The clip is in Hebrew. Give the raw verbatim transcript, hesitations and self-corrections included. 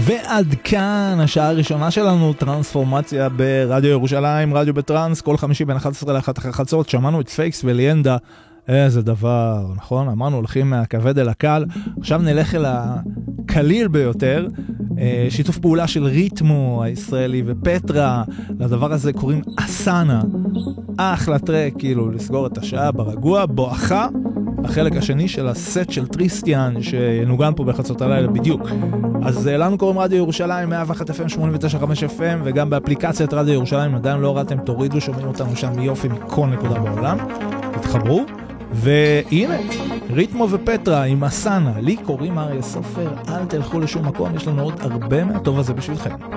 ועד כאן השעה הראשונה שלנו, טרנספורמציה ברדיו ירושלים, רדיו בטרנס, כל חמישי בין אחת עשרה לאחת אחרי חצות. שמענו את פייקס וליאנדה, איזה דבר, נכון? אמרנו הולכים מהכבד אל הקל, עכשיו נלך אל הקליל ביותר, שיתוף פעולה של ריתמו הישראלי ופטרה, לדבר הזה קוראים אסנה, אחלה טרק, כאילו לסגור את השעה ברגוע, בואכה החלק השני של הסט של טריסטיאן שנוגן פה בחצות הלילה בדיוק. אז לנו קוראים רדיו ירושלים מאה ואחת אף אם שמונים ותשע נקודה חמש אף אם, וגם באפליקציית רדיו ירושלים, עדיין לא ראיתם, תורידו, שומעים אותנו שם יופי מכל נקודה בעולם, תתחברו. והנה, ריתמו ופטרה עם אסנה, לי קוראים אריה סופר, אל תלכו לשום מקום, יש לנו עוד הרבה מהטוב הזה בשבילכם.